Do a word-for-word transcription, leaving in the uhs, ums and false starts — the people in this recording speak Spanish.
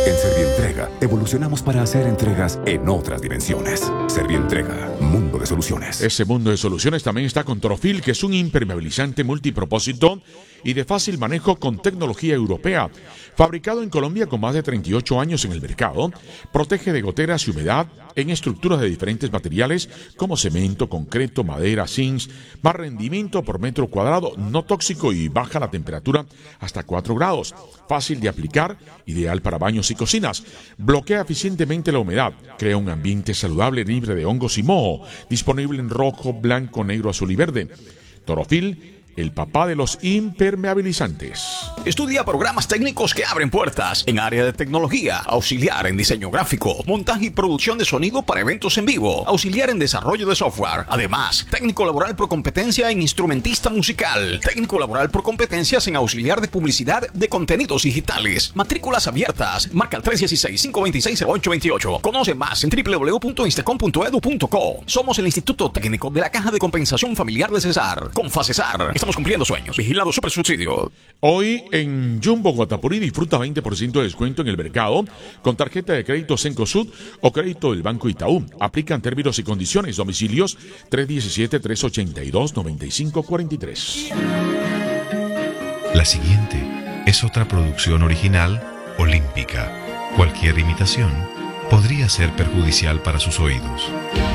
En Servientrega, evolucionamos para hacer entregas en otras dimensiones. Servientrega, mundo de soluciones. Ese mundo de soluciones también está con Torofil, que es un impermeabilizante multipropósito y de fácil manejo con tecnología europea. Fabricado en Colombia con más de treinta y ocho años en el mercado, protege de goteras y humedad en estructuras de diferentes materiales como cemento, concreto, madera, zinc, más rendimiento por metro cuadrado, no tóxico y baja la temperatura hasta cuatro grados. Fácil de aplicar, ideal para baños y cocinas. Bloquea eficientemente la humedad, crea un ambiente saludable libre de hongos y moho. Disponible en rojo, blanco, negro, azul y verde. Torofil, el papá de los impermeabilizantes. Estudia programas técnicos que abren puertas en área de tecnología, auxiliar en diseño gráfico, montaje y producción de sonido para eventos en vivo, auxiliar en desarrollo de software. Además, técnico laboral por competencia en instrumentista musical, técnico laboral por competencias en auxiliar de publicidad de contenidos digitales. Matrículas abiertas. Marca el tres uno seis, cinco dos seis, cero ocho dos ocho. Conoce más en doble u doble u doble u punto instacom punto edu punto co. Somos el Instituto Técnico de la Caja de Compensación Familiar de Cesar. Con Facesar. Estamos cumpliendo sueños. Vigilado Super Subsidio. Hoy en Jumbo Guatapurí disfruta veinte por ciento de descuento en el mercado con tarjeta de crédito Cencosud o crédito del Banco Itaú. Aplican términos y condiciones. Domicilios tres uno siete, tres ocho dos, nueve cinco cuatro tres. La siguiente es otra producción original olímpica. Cualquier imitación podría ser perjudicial para sus oídos.